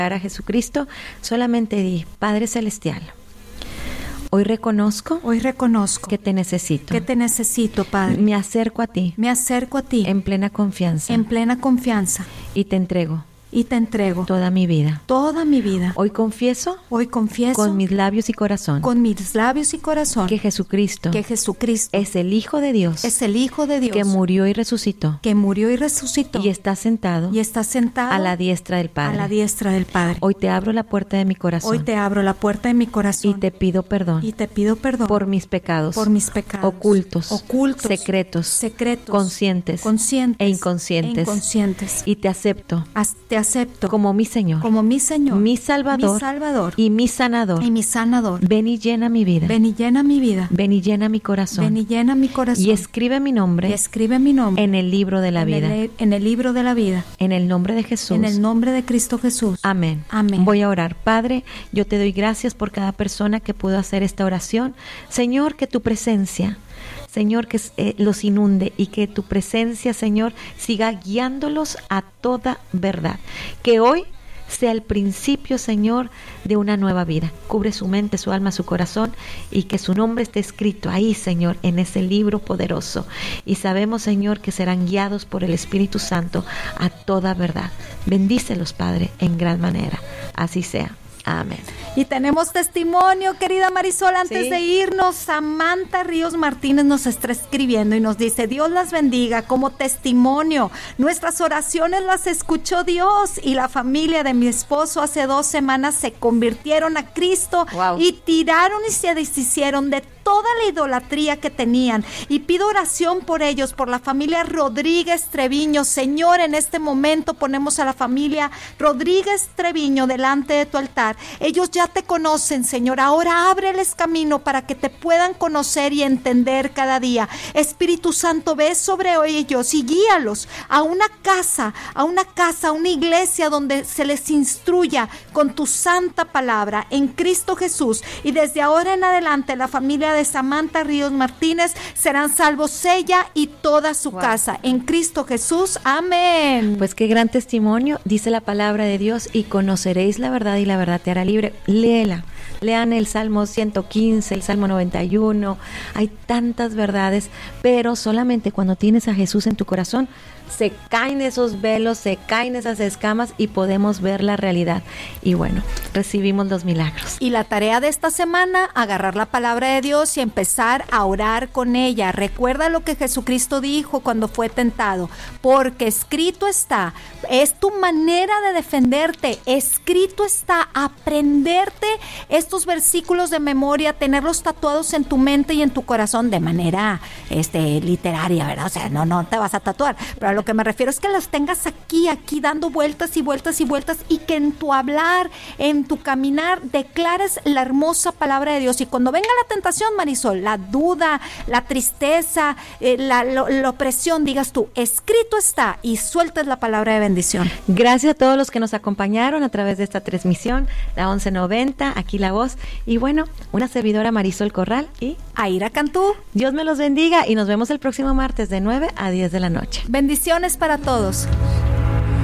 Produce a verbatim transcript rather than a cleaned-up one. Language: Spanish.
a Jesucristo, solamente di: Padre Celestial, hoy reconozco, Hoy reconozco que te necesito. que te necesito, Padre. Me acerco a ti Me acerco a ti en plena confianza en plena confianza y te entrego y te entrego toda mi vida. toda mi vida. Hoy confieso Hoy confieso con mis labios y corazón con mis labios y corazón que Jesucristo que Jesucristo es el Hijo de Dios, es el Hijo de Dios que murió y resucitó que murió y resucitó y está sentado y está sentado a la diestra del a Padre. la diestra del Padre. Hoy te abro la puerta de mi corazón Hoy te abro la puerta de mi corazón y te pido perdón y te pido perdón por mis pecados, por mis pecados ocultos, ocultos, secretos, secretos, conscientes, conscientes e inconscientes. e inconscientes. Y te acepto As- te acepto como mi Señor, como mi Señor, mi Salvador, mi Salvador y mi sanador. y mi sanador. Ven y llena mi vida. Ven y llena mi vida. Ven y llena mi corazón. Ven y llena mi corazón. Y escribe mi nombre Y escribe mi nombre en el libro de la en vida. el, en el libro de la vida. En el nombre de Jesús. En el nombre de Cristo Jesús. Amén. Amén. Voy a orar. Padre, yo te doy gracias por cada persona que pudo hacer esta oración. Señor, que tu presencia, Señor, que eh, los inunde y que tu presencia, Señor, siga guiándolos a toda verdad. Que hoy sea el principio, Señor, de una nueva vida. Cubre su mente, su alma, su corazón, y que su nombre esté escrito ahí, Señor, en ese libro poderoso. Y sabemos, Señor, que serán guiados por el Espíritu Santo a toda verdad. Bendícelos, Padre, en gran manera. Así sea. Amén. Y tenemos testimonio, querida Marisol, antes Sí. de irnos. Samantha Ríos Martínez nos está escribiendo y nos dice: Dios las bendiga. Como testimonio, nuestras oraciones las escuchó Dios, y la familia de mi esposo hace dos semanas se convirtieron a Cristo. Wow. Y tiraron y se deshicieron de toda la idolatría que tenían, y pido oración por ellos, por la familia Rodríguez Treviño. Señor, en este momento ponemos a la familia Rodríguez Treviño delante de tu altar. Ellos ya te conocen, Señor. Ahora ábreles camino para que te puedan conocer y entender cada día. Espíritu Santo, ve sobre ellos y guíalos a una casa, a una casa, a una iglesia donde se les instruya con tu santa palabra en Cristo Jesús. Y desde ahora en adelante la familia de Samantha Ríos Martínez serán salvos, ella y toda su Wow. casa en Cristo Jesús. Amén. Pues qué gran testimonio, dice la palabra de Dios: y conoceréis la verdad y la verdad te hará libre. Léela, lean el Salmo ciento quince, el Salmo noventa y uno, hay tantas verdades, pero solamente cuando tienes a Jesús en tu corazón, se caen esos velos, se caen esas escamas y podemos ver la realidad. Y bueno, recibimos los milagros. Y la tarea de esta semana, agarrar la palabra de Dios y empezar a orar con ella. Recuerda lo que Jesucristo dijo cuando fue tentado: porque escrito está. Es tu manera de defenderte. Escrito está. Aprenderte estos versículos de memoria, tenerlos tatuados en tu mente y en tu corazón de manera este, literaria, ¿verdad? O sea, no, no te vas a tatuar, pero a lo que me refiero es que los tengas aquí, aquí dando vueltas y vueltas y vueltas, y que en tu hablar, en tu caminar, declares la hermosa palabra de Dios. Y cuando venga la tentación, Marisol, la duda, la tristeza, eh, la, lo, la opresión, digas tú: escrito está, y sueltes la palabra de bendición. Gracias a todos los que nos acompañaron a través de esta transmisión, la once noventa, aquí la voz, y bueno, una servidora, Marisol Corral, y Aira Cantú. Dios me los bendiga, y nos vemos el próximo martes de nueve a diez de la noche. Bendiciones para todos.